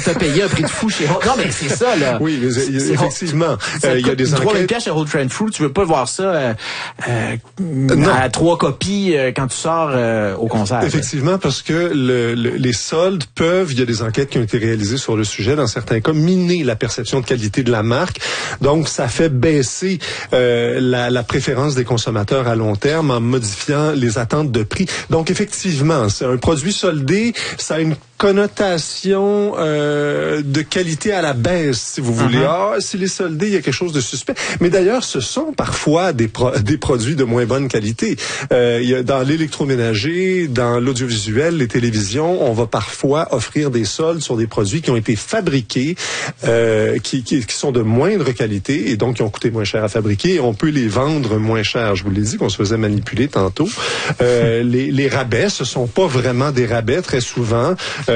fait payer un prix de fou chez Whole. Non, mais c'est ça, là. Oui, mais effectivement. Il y a des enquêtes. Chez Whole Trade Fruit, tu veux pas voir ça à 3 copies quand tu sors au concert. Effectivement, parce que les soldes peuvent, il y a des enquêtes qui ont été réalisées sur le sujet, dans certains cas, miner la perception de qualité de la marque. Donc, ça fait baisser la préférence des consommateurs à long terme en modifiant les attentes de prix. Donc, effectivement, c'est un produit soldé, ça a une connotation de qualité à la baisse, si vous voulez. S'il est soldé, il y a quelque chose de suspect. Mais d'ailleurs, ce sont parfois des produits de moins bonne qualité. Il y a dans l'électroménager, dans l'audiovisuel, les télévisions, on va parfois offrir des soldes sur des produits qui ont été fabriqués, qui sont de moindre qualité et donc qui ont coûté moins cher à fabriquer. Et on peut les vendre moins cher. Je vous l'ai dit qu'on se faisait manipuler tantôt. Les rabais, ce sont pas vraiment des rabais très souvent.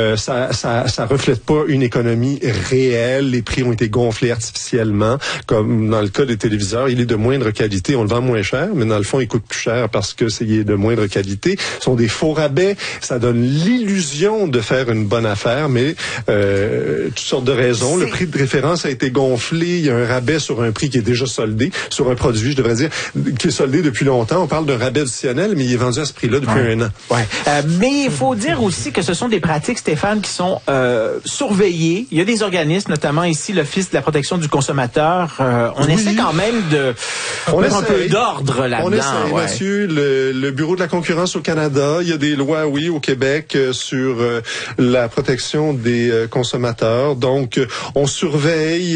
Ça reflète pas une économie réelle. Les prix ont été gonflés artificiellement, comme dans le cas des téléviseurs. Il est de moindre qualité, on le vend moins cher, mais dans le fond, il coûte plus cher parce que c'est de moindre qualité. Ce sont des faux rabais. Ça donne l'illusion de faire une bonne affaire, mais toutes sortes de raisons. Le prix de référence a été gonflé. Il y a un rabais sur un prix qui est déjà soldé, sur un produit, je devrais dire, qui est soldé depuis longtemps. On parle d'un rabais additionnel, mais il est vendu à ce prix-là depuis un an. Ouais. Mais il faut dire aussi que ce sont des pratiques, Stéphane, qui sont surveillées. Il y a des organismes, notamment ici l'Office de la protection du consommateur. On essaie quand même de mettre un peu d'ordre là-dedans. On essaie, Mathieu. Le Bureau de la concurrence au Canada, il y a des lois, oui, au Québec sur la protection des consommateurs. Donc, on surveille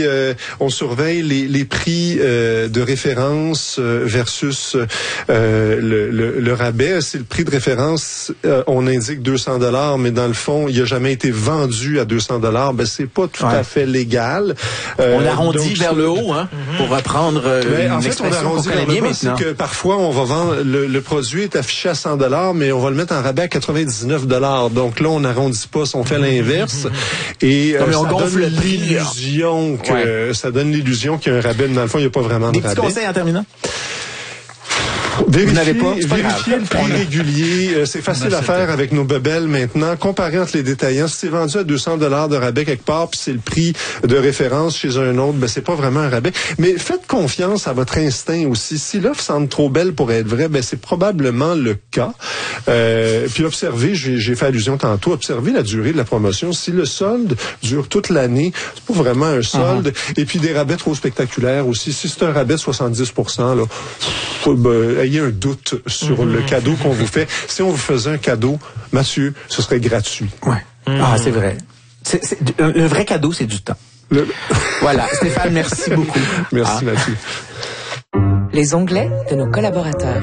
les prix de référence versus le rabais. C'est le prix de référence. On indique 200 $, mais dans le fond, il n'a jamais été vendu à 200 $. Ben, c'est pas tout à fait légal. On arrondit vers le haut, hein, pour reprendre une expression qu'on connaît bien maintenant. C'est que parfois, on va vendre, le produit est affiché à 100 $, mais on va le mettre en rabais à 99 $. Donc là, on n'arrondit pas, on fait l'inverse. Et ça donne l'illusion qu'il y a un rabais, mais dans le fond, il n'y a pas vraiment de rabais. Des petits conseils en terminant? Vérifier le prix régulier, c'est facile à faire avec nos bebelles maintenant. Comparer entre les détaillants, si c'est vendu à 200 $ de rabais quelque part, puis c'est le prix de référence chez un autre, ben c'est pas vraiment un rabais. Mais faites confiance à votre instinct aussi. Si l'offre semble trop belle pour être vraie, ben c'est probablement le cas. Puis observez, j'ai fait allusion tantôt, observez la durée de la promotion. Si le solde dure toute l'année, c'est pas vraiment un solde. Et puis des rabais trop spectaculaires aussi. Si c'est un rabais de 70%, là, ayez un doute sur le cadeau qu'on vous fait. Si on vous faisait un cadeau, Mathieu, ce serait gratuit. Ouais. Ah, c'est vrai. Le vrai cadeau, c'est du temps. Voilà. Stéphane, merci beaucoup. Merci, Mathieu. Les onglets de nos collaborateurs.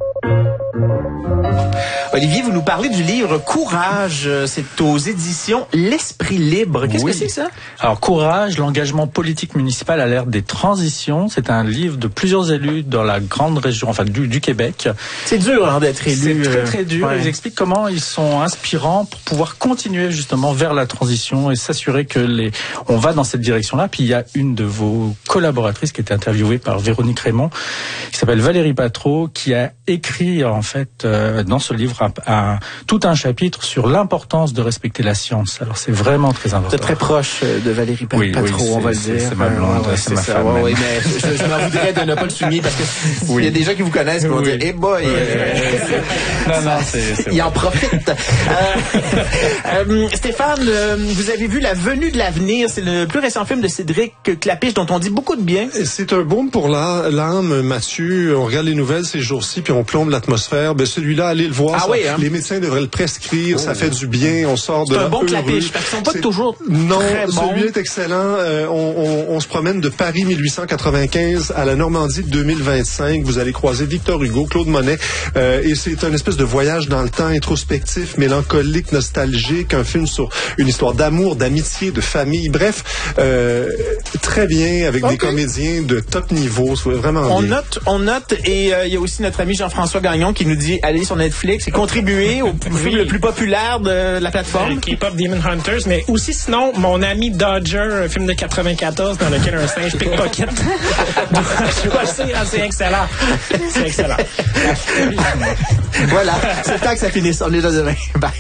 Olivier, vous nous parlez du livre Courage. C'est aux éditions L'Esprit Libre. Qu'est-ce que c'est ça? Alors, Courage, l'engagement politique municipal à l'ère des transitions. C'est un livre de plusieurs élus dans la grande région, enfin du Québec. C'est dur d'être élu. C'est très, très dur. Ouais. Ils expliquent comment ils sont inspirants pour pouvoir continuer justement vers la transition et s'assurer que on va dans cette direction-là. Puis il y a une de vos collaboratrices qui était interviewée par Véronique Raymond, qui s'appelle Valérie Patreau, qui a écrit en fait dans ce livre tout un chapitre sur l'importance de respecter la science. Alors c'est vraiment très important. Vous êtes très proche de Valérie Patreau, on va le dire. C'est ma blonde, c'est ma femme. Oui, mais je m'en voudrais de ne pas le souligner parce que il y a des gens qui vous connaissent qui vont dire, eh boy, il en profite. Stéphane, vous avez vu La Venue de l'avenir, c'est le plus récent film de Cédric Klapisch dont on dit beaucoup de bien. C'est un baume pour l'âme, Mathieu. On regarde les nouvelles ces jours-ci puis on plombe l'atmosphère. Ben celui-là, allez le voir. Ah oui, hein? Les médecins devraient le prescrire. Ça fait du bien. On sort de là. C'est un bon Klapisch parce qu'ils sont pas toujours très bons. Celui est excellent. On se promène de Paris 1895 à la Normandie 2025. Vous allez croiser Victor Hugo, Claude Monet, et c'est un espèce de voyage dans le temps introspectif, mélancolique, nostalgique, un film sur une histoire d'amour, d'amitié, de famille. Bref, très bien avec des comédiens de top niveau. C'est vraiment bien. On note, et il y a aussi notre ami Jean-François Gagnon qui nous dit allez sur Netflix et contribuer au film le plus populaire de la plateforme. K-pop Demon Hunters, mais aussi sinon Mon ami Dodger, un film de 94 dans lequel un singe pickpocket. C'est excellent. C'est excellent. Voilà, c'est le temps que ça finisse. On est là demain. Bye.